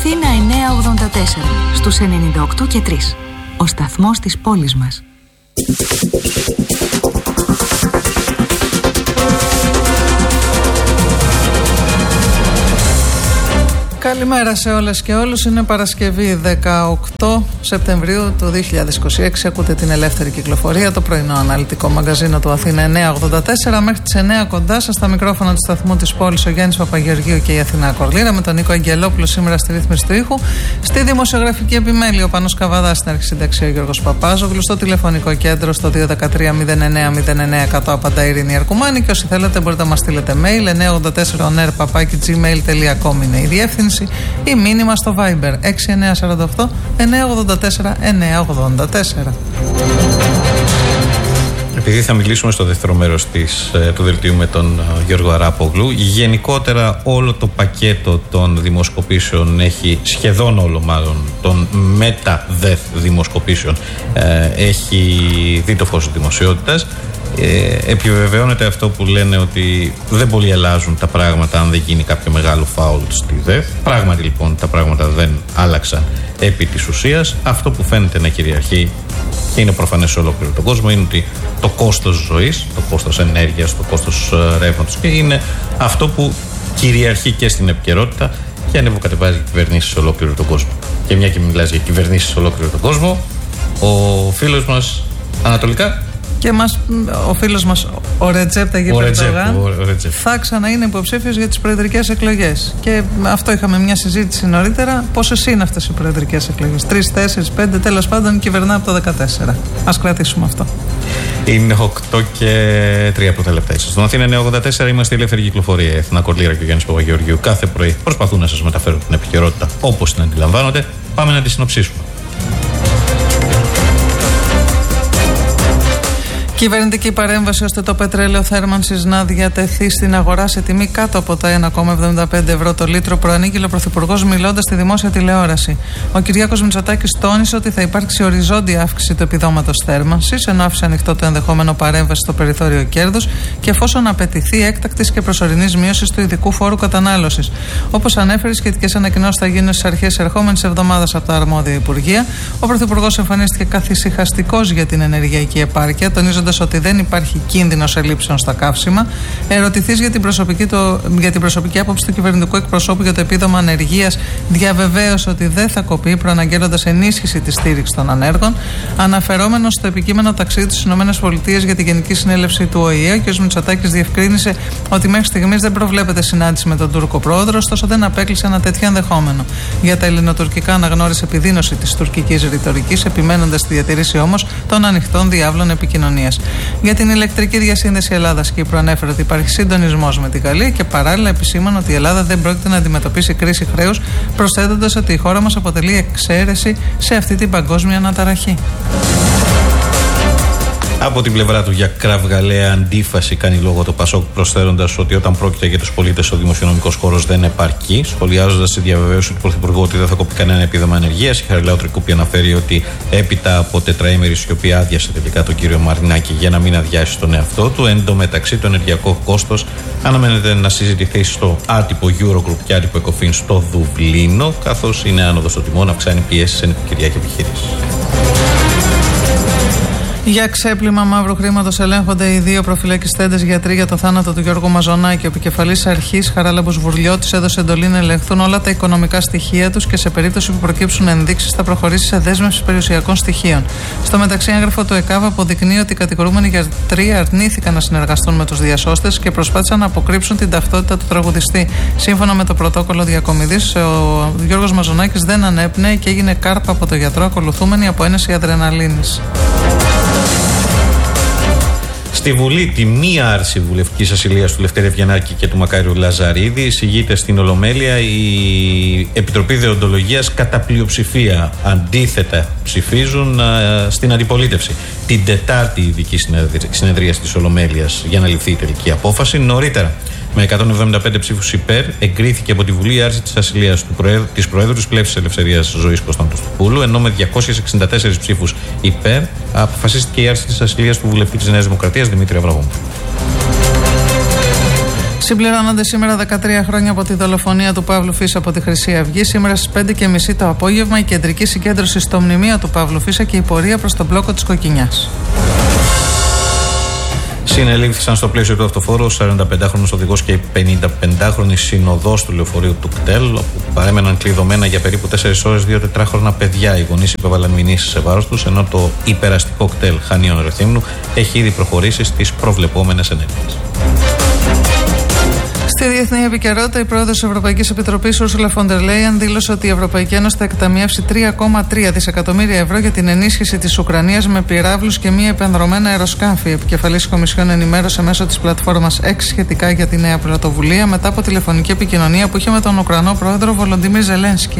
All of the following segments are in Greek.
Αθήνα 984, στους 98 και 3. Ο σταθμός της πόλης μας. Καλημέρα σε όλες και όλους. Είναι Παρασκευή 18 Σεπτεμβρίου του 2026. Ακούτε την Ελεύθερη Κυκλοφορία, το πρωινό αναλυτικό μαγκαζίνο του Αθήνα 984. Μέχρι τις 9 κοντά σας στα μικρόφωνα του σταθμού της πόλης ο Γιάννης Παπαγεωργίου και η Αθηνά Κορλήρα, με τον Νίκο Αγγελόπουλο σήμερα στη ρύθμιση του ήχου. Στη δημοσιογραφική επιμέλεια ο Πάνος Καβαδάς, στην αρχισυνταξία ο Γιώργος Παπάζογλου. Στο τηλεφωνικό κέντρο στο 213-09-09-100 απαντά η Ειρήνη Αρκουμάνη. Και όσοι θέλετε μπορείτε να μας στείλετε mail 984oner@gmail.com είναι η διεύθυνση, ή μήνυμα στο Viber 6948 984 984. Επειδή θα μιλήσουμε στο δεύτερο μέρος του δελτίου με τον Γιώργο Αράπογλου, γενικότερα όλο το πακέτο των δημοσκοπήσεων έχει, σχεδόν όλο μάλλον, των μετα-ΔΕΘ δημοσκοπήσεων έχει δει το φως της δημοσιότητας. Επιβεβαιώνεται αυτό που λένε ότι δεν πολύ αλλάζουν τα πράγματα αν δεν γίνει κάποιο μεγάλο φάουλ στη ΔΕΘ. Πράγματι λοιπόν τα πράγματα δεν άλλαξαν επί της ουσίας. Αυτό που φαίνεται να κυριαρχεί και είναι προφανές σε ολόκληρο τον κόσμο είναι ότι το κόστος ζωής, το κόστος ενέργειας, το κόστος ρεύματος, και είναι αυτό που κυριαρχεί και στην επικαιρότητα και ανεβοκατεβάζει κυβερνήσεις σε ολόκληρο τον κόσμο. Και μια και μιλάς για κυβερνήσεις σε ολόκληρο τον κόσμο, ο φίλος μας ανατολικά και ο φίλος μας ο Ρετζέπ Ταγιπ Ερντογάν θα ξαναείνε υποψήφιος για τις προεδρικές εκλογές. Και αυτό είχαμε μια συζήτηση νωρίτερα. Πόσες είναι αυτές οι προεδρικές εκλογές? 3, 4, 5, τέλος πάντων κυβερνά από το 14. Ας κρατήσουμε αυτό. Είναι 8 και 3 πρώτα λεπτά. Στον Αθήνα 984 είμαστε η Ελεύθερη Κυκλοφορία. Η Αθηνά Κορλήρα και ο Γιάννης Παπαγεωργίου κάθε πρωί προσπαθούν να σας μεταφέρουν την επικαιρότητα όπως την αντιλαμβάνονται. Πάμε να τη συνοψίσουμε. Κυβερνητική παρέμβαση ώστε το πετρέλαιο θέρμανσης να διατεθεί στην αγορά σε τιμή κάτω από τα 1,75 ευρώ το λίτρο, προανήγγειλε ο Πρωθυπουργός μιλώντας στη δημόσια τηλεόραση. Ο Κυριάκος Μητσοτάκης τόνισε ότι θα υπάρξει οριζόντια αύξηση του επιδόματος θέρμανσης, ενώ άφησε ανοιχτό το ενδεχόμενο παρέμβαση στο περιθώριο κέρδους και εφόσον απαιτηθεί έκτακτης και προσωρινής μείωσης του ειδικού φόρου κατανάλωσης. Όπως ανέφερε, οι σχετικές ανακοινώσεις θα γίνουν στις αρχές ερχόμενης εβδομάδας από τα αρμόδια Υπουργεία. Ο Πρωθυπουργός εμφανίστηκε καθησυχαστικός για την ενεργειακή επάρκεια, τονίζοντας ότι δεν υπάρχει κίνδυνος ελλείψεων στα καύσιμα. Ερωτηθείς για την προσωπική άποψη του κυβερνητικού εκπροσώπου για το επίδομα ανεργίας, διαβεβαίωσε ότι δεν θα κοπεί, προαναγγέλλοντας ενίσχυση της στήριξης των ανέργων. Αναφερόμενος στο επικείμενο ταξίδι στις ΗΠΑ για τη Γενική Συνέλευση του ΟΗΕ, ο κ. Μητσοτάκης διευκρίνησε ότι μέχρι στιγμής δεν προβλέπεται συνάντηση με τον Τούρκο πρόεδρο, ωστόσο δεν απέκλεισε ένα τέτοιο ενδεχόμενο. Για τα ελληνοτουρκικά αναγνώρισε επιδείνωση της τουρκικής ρητορικής, επιμένοντας στη διατήρηση όμως των ανοιχτών διάβλων επικοινωνίας. Για την ηλεκτρική διασύνδεση Ελλάδας-Κύπρου ανέφερε ότι υπάρχει συντονισμός με τη Γαλλία και παράλληλα επισήμανε ότι η Ελλάδα δεν πρόκειται να αντιμετωπίσει κρίση χρέους, προσθέτοντας ότι η χώρα μας αποτελεί εξαίρεση σε αυτή την παγκόσμια αναταραχή. Από την πλευρά του για κραυγαλαία αντίφαση κάνει λόγο το ΠΑΣΟΚ, προσθέτοντας ότι όταν πρόκειται για τους πολίτες ο δημοσιονομικός χώρος δεν επαρκεί, σχολιάζοντας τη διαβεβαίωση του Πρωθυπουργού ότι δεν θα κοπεί κανένα επίδομα ανεργίας. Η Χαριλάου Τρικούπη αναφέρει ότι έπειτα από τετραήμερη σιωπή άδειασε τελικά τον κύριο Μαρινάκη για να μην αδειάσει τον εαυτό του. Εν τω μεταξύ, το ενεργειακό κόστος αναμένεται να συζητηθεί στο άτυπο Eurogroup και άτυπο Ecofin στο Δουβλίνο, καθώς είναι άνοδος των τιμών, αυξάνει πιέσεις σε νοικοκυριά και επιχειρήσεις. Για ξέπλυμα μαύρου χρήματος ελέγχονται οι δύο προφυλακιστέντες γιατροί για το θάνατο του Γιώργου Μαζονάκη. Ο επικεφαλής αρχής Χαράλαμπος Βουρλιώτης έδωσε εντολή να ελεγχθούν όλα τα οικονομικά στοιχεία τους και σε περίπτωση που προκύψουν ενδείξεις θα προχωρήσει σε δέσμευση περιουσιακών στοιχείων. Στο μεταξύ, έγγραφο του ΕΚΑΒ αποδεικνύει ότι οι κατηγορούμενοι γιατροί αρνήθηκαν να συνεργαστούν με τους διασώστες και προσπάθησαν να αποκρύψουν την ταυτότητα του τραγουδιστή. Σύμφωνα με το πρωτόκολλο διακομιδής, ο Γιώργος Μαζονάκης δεν ανέπνεε και έγινε κάρπα από το γιατρό, ακολουθούμενη από ένεση αδρεναλίνης. Στη Βουλή, τη μία άρση βουλευτικής ασυλίας του Λευτέρη Ευγενάκη και του Μακάριου Λαζαρίδη εισηγείται στην Ολομέλεια η Επιτροπή Δεοντολογίας κατά πλειοψηφία. Αντίθετα ψηφίζουν στην αντιπολίτευση. Την Τετάρτη ειδική συνεδρίαση της Ολομέλειας για να ληφθεί η τελική απόφαση. Νωρίτερα, με 175 ψήφους υπέρ, εγκρίθηκε από τη Βουλή η άρση της ασυλίας της Προέδρου της Πλεύσης Ελευθερίας Ζωής Κωνσταντοστοπούλου, ενώ με 264 ψήφους υπέρ αποφασίστηκε η άρση της ασυλίας του βουλευτή της Νέας Δημοκρατίας Δημήτρη Αβραγόμου. Συμπληρώνονται σήμερα 13 χρόνια από τη δολοφονία του Παύλου Φίσα από τη Χρυσή Αυγή. Σήμερα στις 5:30 το απόγευμα η κεντρική συγκέντρωση στο μνημείο του Παύλου Φίσα και η πορεία προς τον μπλόκο της Κοκκινιάς. Συνελήφθησαν στο πλαίσιο του αυτοφόρου ο 45χρονος οδηγός και η 55χρονη συνοδός του λεωφορείου του ΚΤΕΛ, όπου παρέμεναν κλειδωμένα για περίπου 4 ώρες 2 τετράχρονα παιδιά. Οι γονείς υπέβαλαν μηνύσεις σε βάρος τους, ενώ το υπεραστικό κτέλ Χανίων Ρεθύμνου έχει ήδη προχωρήσει στις προβλεπόμενες ενέργειες. Στη διεθνή επικαιρότητα, η πρόεδρος της Ευρωπαϊκής Επιτροπής, Ursula von der Leyen, δήλωσε ότι η Ευρωπαϊκή Ένωση θα εκταμιεύσει 3,3 δισεκατομμύρια ευρώ για την ενίσχυση της Ουκρανίας με πυράβλους και μη επανδρομένα αεροσκάφη. Η επικεφαλής Κομισιόν ενημέρωσε μέσω της πλατφόρμας X σχετικά για τη νέα πρωτοβουλία μετά από τηλεφωνική επικοινωνία που είχε με τον Ουκρανό πρόεδρο Βολοντίμιρ Ζελένσκι.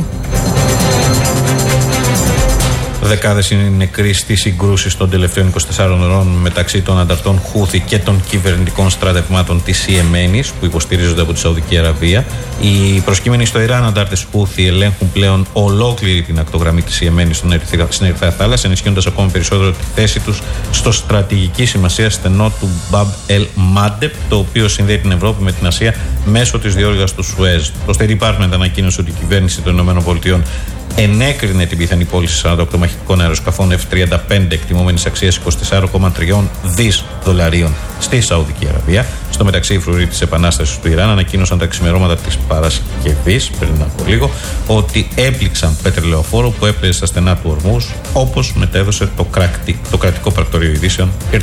Δεκάδες είναι οι νεκροί στις συγκρούσεις των τελευταίων 24 ώρων μεταξύ των ανταρτών Χούθη και των κυβερνητικών στρατευμάτων της Ιεμένης που υποστηρίζονται από τη Σαουδική Αραβία. Οι προσκύμενοι στο Ιράν αντάρτες Χούθη ελέγχουν πλέον ολόκληρη την ακτογραμμή της Ιεμένης στην Ερυθρά Θάλασσα, ενισχύοντας ακόμη περισσότερο τη θέση τους στο στρατηγική σημασία στενό του Μπαμπ Ελ Μάντεπ, το οποίο συνδέει την Ευρώπη με την Ασία μέσω της διόρυγας του Σουέζ. Το State Department ανακοίνωσε ότι η κυβέρνηση των ΗΠΑ ενέκρινε την πιθανή πώληση 48 μαχητικών αεροσκαφών F-35 εκτιμόμενης αξίας 24,3 δις δολαρίων στη Σαουδική Αραβία. Στο μεταξύ, οι φρουροί της Επανάστασης του Ιράν ανακοίνωσαν τα ξημερώματα της Παρασκευής, πριν από λίγο, ότι έπληξαν πετρελαιοφόρο που έπαιζε στα στενά του Ορμούς, όπως μετέδωσε το κρατικό πρακτορείο ειδήσεων IRNA.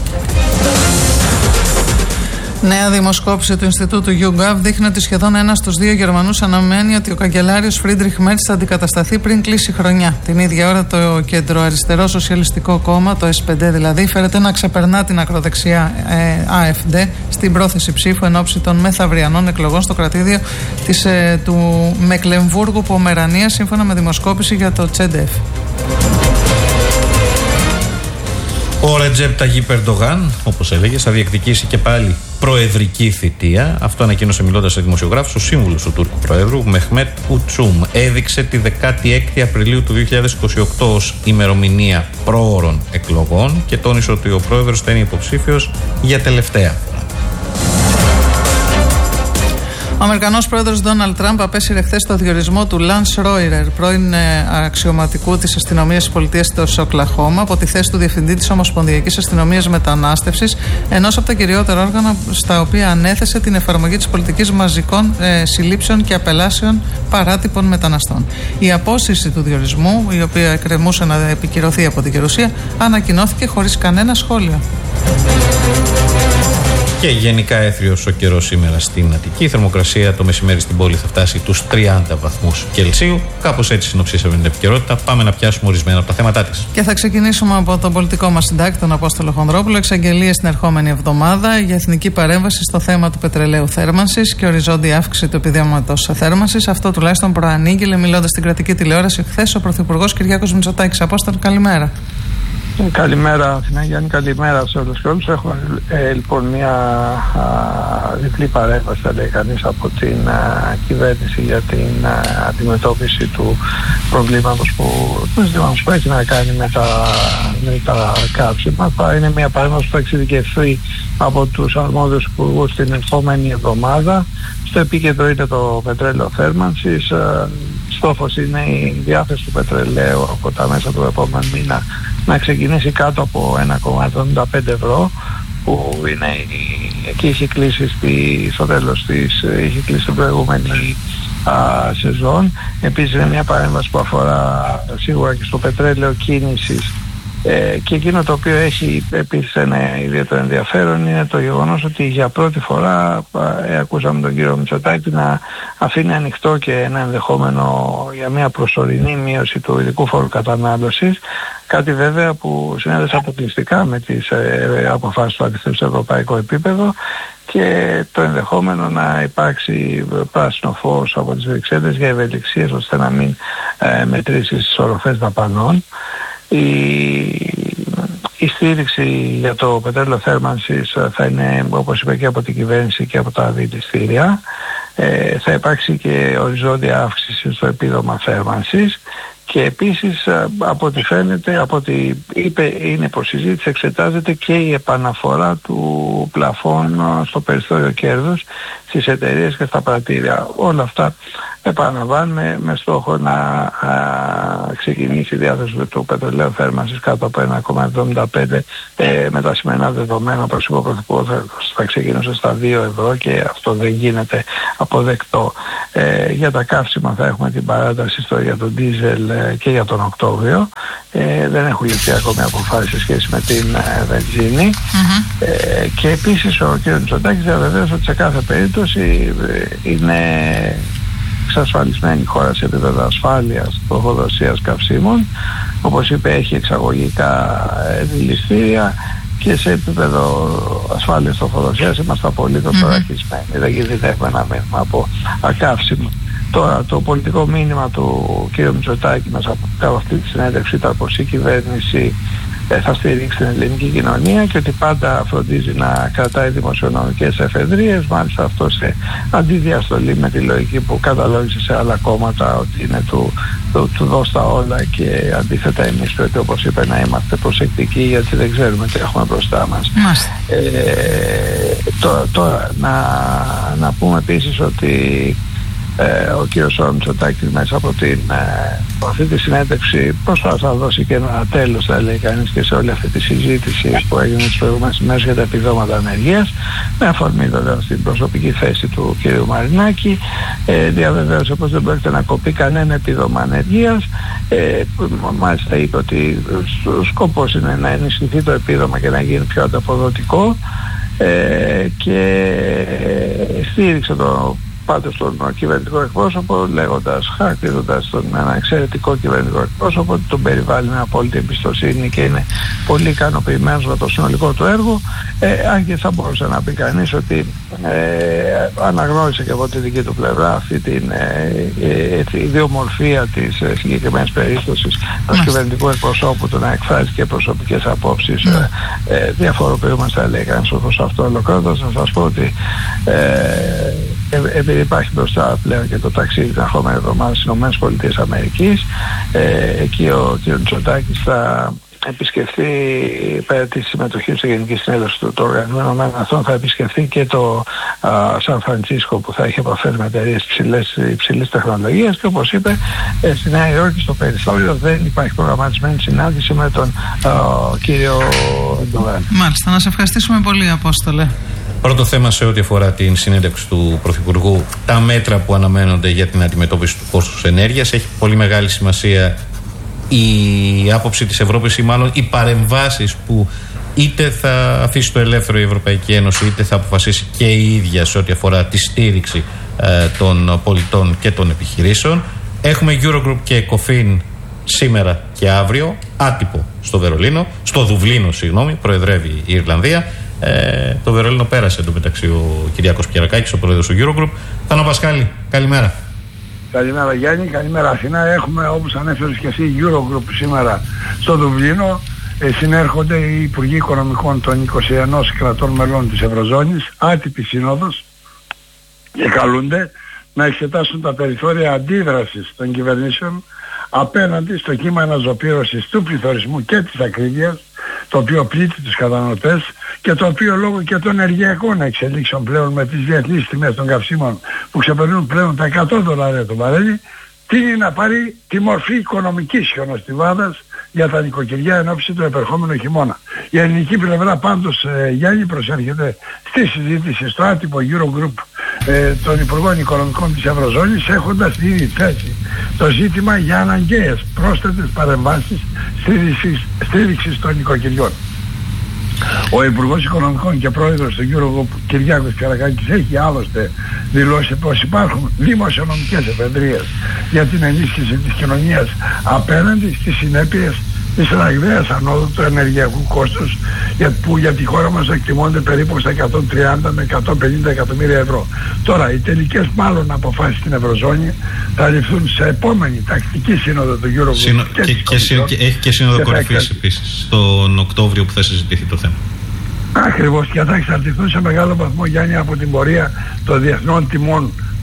Νέα δημοσκόπηση του Ινστιτούτου YouGov δείχνει ότι σχεδόν 1 στους 2 Γερμανούς αναμένει ότι ο καγκελάριος Φρίντριχ Μέρτς θα αντικατασταθεί πριν κλείσει χρονιά. Την ίδια ώρα το κεντροαριστερό Σοσιαλιστικό Κόμμα, το SPD δηλαδή, φέρεται να ξεπερνά την ακροδεξιά AfD στην πρόθεση ψήφου εν ώψη των μεθαυριανών εκλογών στο κρατήδιο του Μεκλεμβούργου Πομερανίας, σύμφωνα με δημοσκόπηση για το Τσέντεφ. Ο Ρετζέπ Ταγίπ Ερντογάν, όπως έλεγε, θα διεκδικήσει και πάλι προεδρική θητεία. Αυτό ανακοίνωσε μιλώντας σε δημοσιογράφους ο σύμβουλος του Τούρκου Προέδρου, Μεχμέτ Ουτσούμ. Έδειξε τη 16η Απριλίου του 2028 ως ημερομηνία πρόωρων εκλογών και τόνισε ότι ο πρόεδρος θα είναι υποψήφιος για τελευταία φορά. Ο Αμερικανός πρόεδρος Ντόναλντ Τραμπ απέσυρε χθες το διορισμό του Λανς Ρόιρερ, πρώην αξιωματικού της αστυνομίας της πολιτείας του Οκλαχώμα, από τη θέση του διευθυντή της Ομοσπονδιακής Αστυνομίας Μετανάστευσης, ενός από τα κυριότερα όργανα στα οποία ανέθεσε την εφαρμογή της πολιτικής μαζικών συλλήψεων και απελάσεων παράτυπων μεταναστών. Η απόσυρση του διορισμού, η οποία εκκρεμούσε να επικυρωθεί από την Γερουσία, ανακοινώθηκε χωρίς κανένα σχόλιο. Και γενικά έθριος ο καιρός σήμερα στην Αττική. Η θερμοκρασία το μεσημέρι στην πόλη θα φτάσει τους 30 βαθμούς Κελσίου. Κάπως έτσι συνοψίσαμε την επικαιρότητα. Πάμε να πιάσουμε ορισμένα από τα θέματά της. Και θα ξεκινήσουμε από τον πολιτικό μας συντάκτη, τον Απόστολο Χονδρόπουλο. Εξαγγελίες την ερχόμενη εβδομάδα για εθνική παρέμβαση στο θέμα του πετρελαίου θέρμανσης και οριζόντια αύξηση του επιδόματος θέρμανσης. Αυτό τουλάχιστον προανήγγειλε μιλώντας στην κρατική τηλεόραση χθες ο Πρωθυπουργός Κυριάκος Μητσοτάκης. Απόστολο, καλημέρα. Καλημέρα, Αθηνά Γιάννη, καλημέρα σε όλους και όλους. Έχω λοιπόν μια διπλή παρέμβαση, θα λέει κανείς, από την κυβέρνηση για την αντιμετώπιση του προβλήματος που έχει να κάνει με τα κάψιμα. Θα είναι μια παρέμβαση που θα εξειδικευθεί από τους αρμόδιους υπουργούς την ερχόμενη εβδομάδα. Στο επίκεντρο είναι το πετρέλαιο θέρμανσης. Στόχος είναι η διάθεση του πετρελαίου από τα μέσα του επόμενου μήνα να ξεκινήσει κάτω από 1,75 ευρώ, που είναι εκεί είχε κλείσει στο τέλος της, είχε κλείσει την προηγούμενη σεζόν. Επίσης είναι μια παρέμβαση που αφορά σίγουρα και στο πετρέλαιο κίνησης, και εκείνο το οποίο έχει επίσης ένα ιδιαίτερο ενδιαφέρον είναι το γεγονός ότι για πρώτη φορά ακούσαμε τον κύριο Μητσοτάκη να αφήνει ανοιχτό και ένα ενδεχόμενο για μια προσωρινή μείωση του ειδικού φόρου κατανάλωσης, κάτι βέβαια που συνέδεσε αποκλειστικά με τις αποφάσεις που αντιθέτουν στο ευρωπαϊκό επίπεδο, και το ενδεχόμενο να υπάρξει πράσινο φως από τις Βρυξέλλες για ευελιξίες ώστε να μην μετρήσει τις οροφές δαπανών. Η στήριξη για το πετρέλαιο θέρμανσης θα είναι, όπως είπε, και από την κυβέρνηση και από τα δηληστήρια. Θα υπάρξει και οριζόντια αύξηση στο επίδομα θέρμανσης Και επίσης από ό,τι φαίνεται, από ό,τι είπε, είναι υποσυζήτηση, εξετάζεται και η επαναφορά του πλαφών στο περιθώριο κέρδους στις εταιρείες και στα πρατήρια. Όλα αυτά επαναλαμβάνουμε με στόχο να ξεκινήσει η διάθεση του πετρελαίου θέρμανσης κάτω από 1,75 με τα σημερινά δεδομένα. Όπως είπε ο Πρωθυπουργός, θα ξεκινούσε στα 2 ευρώ και αυτό δεν γίνεται αποδεκτό. Για τα καύσιμα θα έχουμε την παράταση για τον ντίζελ και για τον Οκτώβριο. Δεν έχουν ληφθεί ακόμη αποφάσεις σε σχέση με την βενζίνη. Και επίσης ο κ. Μητσοτάκης διαβεβαίωσε ότι σε κάθε περίπτωση είναι εξασφαλισμένη η χώρα σε επίπεδο ασφάλειας τροφοδοσίας καυσίμων. Όπως είπε, έχει εξαγωγικά δηληστήρια και σε επίπεδο ασφάλειας τροφοδοσίας είμαστε απολύτως θωρακισμένοι. Δεν κινδυνεύουμε ένα μήνυμα από ακαύσιμο. Τώρα το πολιτικό μήνυμα του κ. Μητσοτάκη μέσα από αυτή τη συνέντευξη ήταν πως η κυβέρνηση θα στηρίξει την ελληνική κοινωνία και ότι πάντα φροντίζει να κρατάει δημοσιονομικές εφεδρίες. Μάλιστα αυτό σε αντιδιαστολή με τη λογική που καταλόγησε σε άλλα κόμματα ότι είναι του δώστα όλα, και αντίθετα εμείς πρέπει, όπως είπε, να είμαστε προσεκτικοί γιατί δεν ξέρουμε τι έχουμε μπροστά μας. Τώρα να πούμε επίσης ότι ο κ. Μητσοτάκης μέσα από αυτή τη συνέντευξη προσπάθησε να δώσει και ένα τέλος, θα λέει κανείς, και σε όλη αυτή τη συζήτηση που έγινε τις προηγούμενες ημέρες για τα επιδόματα ανεργίας, με αφορμή βέβαια στην προσωπική θέση του κ. Μαρινάκη. Διαβεβαίωσε πως δεν πρόκειται να κοπεί κανένα επίδομα ανεργίας. Μάλιστα είπε ότι ο σκοπός είναι να ενισχυθεί το επίδομα και να γίνει πιο ανταποδοτικό, και στήριξε πάντως τον κυβερνητικό εκπρόσωπο, χαρακτηρίζοντας τον ένα εξαιρετικό κυβερνητικό εκπρόσωπο, ότι τον περιβάλλει με απόλυτη εμπιστοσύνη και είναι πολύ ικανοποιημένος με το συνολικό του έργο. Αν και θα μπορούσε να πει κανείς ότι αναγνώρισε και από τη δική του πλευρά αυτή την ιδιομορφία της συγκεκριμένης περίστασης του κυβερνητικού εκπροσώπου, του να εκφράζει και προσωπικές απόψεις. Διαφοροποιούμαστε, λέει κανείς, όπως αυτό. Ολοκληρώνοντας, να σας πω ότι επειδή υπάρχει μπροστά πλέον και το ταξίδι την ερχόμενη εβδομάδα στις ΗΠΑ, εκεί ο κ. Μητσοτάκης θα επισκεφθεί, πέρα τη συμμετοχή στη Γενική Συνέλευση του Οργανισμού Ηνωμένων Εθνών, θα επισκεφθεί και το Σαν Φραντσίσκο, που θα έχει επαφές με εταιρείες υψηλής τεχνολογίας, και όπως είπε, στη Νέα Υόρκη στο περιθώριο δεν υπάρχει προγραμματισμένη συνάντηση με τον κύριο Ερντογάν. Μάλιστα, να σε ευχαριστήσουμε πολύ, Απόστολε. Πρώτο θέμα σε ό,τι αφορά την συνέντευξη του Πρωθυπουργού, τα μέτρα που αναμένονται για την αντιμετώπιση του κόστους ενέργειας. Έχει πολύ μεγάλη σημασία η άποψη της Ευρώπης, ή μάλλον οι παρεμβάσεις που είτε θα αφήσει το ελεύθερο η Ευρωπαϊκή Ένωση, είτε θα αποφασίσει και η ίδια σε ό,τι αφορά τη στήριξη των πολιτών και των επιχειρήσεων. Έχουμε Eurogroup και Ecofin σήμερα και αύριο, άτυπο στο Δουβλίνο, προεδρεύει η Ιρλανδία. Το Βερολίνο πέρασε εντωμεταξύ ο Κυριάκος Πιερακάκης, ο πρόεδρος του Eurogroup. Θάνο Πασχάλη, καλημέρα. Καλημέρα Γιάννη, καλημέρα Αθηνά. Έχουμε, όπως ανέφερες και εσύ, Eurogroup σήμερα στο Δουβλίνο. Συνέρχονται οι Υπουργοί Οικονομικών των 21 κρατών μελών της Ευρωζώνης, άτυπη σύνοδος, και καλούνται να εξετάσουν τα περιθώρια αντίδρασης των κυβερνήσεων απέναντι στο κύμα αναζωπήρωσης του πληθωρισμού και της ακρίβειας, το οποίο πλήττει τους καταναλωτές και το οποίο λόγω και των ενεργειακών εξελίξεων πλέον με τις διεθνείς τιμές των καυσίμων που ξεπερνούν πλέον τα $100 το βαρέλι, τείνει να πάρει τη μορφή οικονομικής χιονοστιβάδας για τα νοικοκυριά εν ώψη του επερχόμενου χειμώνα. Η ελληνική πλευρά πάντως, Γιάννη, προσέρχεται στη συζήτηση στο άτυπο Eurogroup των Υπουργών Οικονομικών της Ευρωζώνης, έχοντας ήδη θέσει το ζήτημα για αναγκαίες πρόσθετες παρεμβάσεις στήριξης των νοικοκυριών. Ο Υπουργός Οικονομικών και Πρόεδρος του Eurogroup, Κυριάκος Πιερακάκης, έχει άλλωστε δηλώσει πως υπάρχουν δημοσιονομικές επενδύσεις για την ενίσχυση της κοινωνίας απέναντι στις συνέπειες της ραγδαίας ανόδου του ενεργειακού κόστους, που για τη χώρα μας εκτιμώνται περίπου στα 130 με 150 εκατομμύρια ευρώ. Τώρα, οι τελικές μάλλον αποφάσεις στην Ευρωζώνη θα ληφθούν σε επόμενη τακτική σύνοδο του Eurogroup. Έχει και σύνοδο κορυφής επίσης τον Οκτώβριο που θα συζητηθεί το θέμα. Ακριβώς, και θα εξαρτηθούν σε μεγάλο βαθμό, Γιάννη, από την πορεία των διεθνών τιμών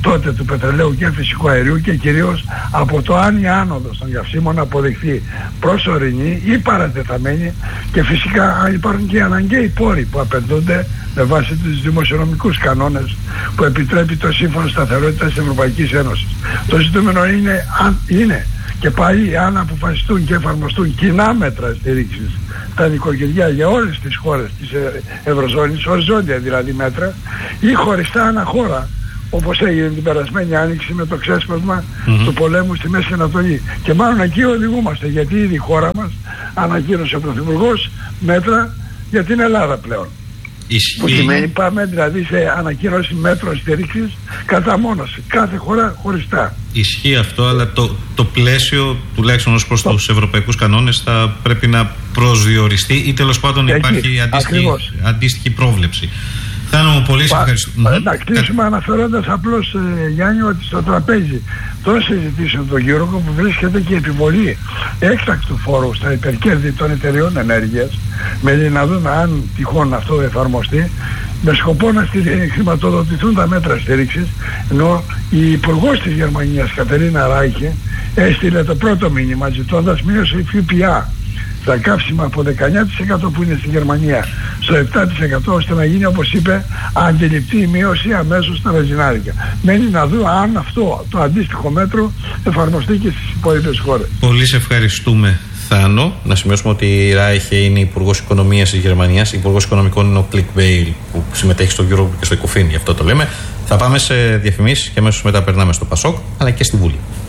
τότε του πετρελαίου και φυσικού αερίου και κυρίως από το αν η άνοδος των καυσίμων αποδειχθεί προσωρινή ή παρατεταμένη, και φυσικά υπάρχουν και οι αναγκαίοι πόροι που απαιτούνται με βάση τους δημοσιονομικούς κανόνες που επιτρέπει το Σύμφωνο Σταθερότητας της Ευρωπαϊκής Ένωσης. Το ζητούμενο είναι και πάλι αν αποφασιστούν και εφαρμοστούν κοινά μέτρα στήριξης στα νοικοκυριά για όλες τις χώρες της Ευρωζώνης, οριζόντια δηλαδή μέτρα, ή χωριστά αναχώρα, όπως έγινε την περασμένη άνοιξη με το ξέσπασμα του πολέμου στη Μέση Ανατολή. Και μάλλον εκεί οδηγούμαστε, γιατί ήδη η χώρα μας ανακοίνωσε ο Πρωθυπουργός μέτρα για την Ελλάδα πλέον. Που σημαίνει πάμε δηλαδή σε ανακοίνωση μέτρων στήριξης κατά μόνος, κάθε χώρα χωριστά. Ισχύει αυτό, αλλά το πλαίσιο, τουλάχιστον ως προς τους ευρωπαϊκούς κανόνες, θα πρέπει να προσδιοριστεί ή τέλος πάντων υπάρχει αντίστοιχη πρόβλεψη. Θάνο, πολύ σε ευχαριστώ. Να κλείσουμε αναφέροντας απλώς, Γιάννη, ότι στο τραπέζι των συζητήσεων του Eurogroup που βρίσκεται και η επιβολή έκτακτου φόρου στα υπερκέρδη των εταιριών ενέργειας, με να δούμε αν τυχόν αυτό εφαρμοστεί, με σκοπό να χρηματοδοτηθούν τα μέτρα στήριξης, ενώ η Υπουργός της Γερμανίας, Κατερίνα Ράιχε, έστειλε το πρώτο μήνυμα ζητώντας μείωση ΦΠΑ στα καύσιμα από 19% που είναι στη Γερμανία στο 7%, ώστε να γίνει, όπως είπε, αντιληπτή η μείωση αμέσως στα βενζινάδικα. Μένει να δούμε αν αυτό το αντίστοιχο μέτρο εφαρμοστεί και στις υπόλοιπες χώρες. Πολύ σε ευχαριστούμε, Θάνο. Να σημειώσουμε ότι η Ράιχε είναι Υπουργός Οικονομίας της Γερμανίας. Υπουργός Οικονομικών είναι ο Κλικβέιλ που συμμετέχει στο Eurogroup και στο Ecofin, γι' αυτό το λέμε. Θα πάμε σε διαφημίσεις και αμέσως μετά περνάμε στο Πασόκ αλλά και στη Βουλή.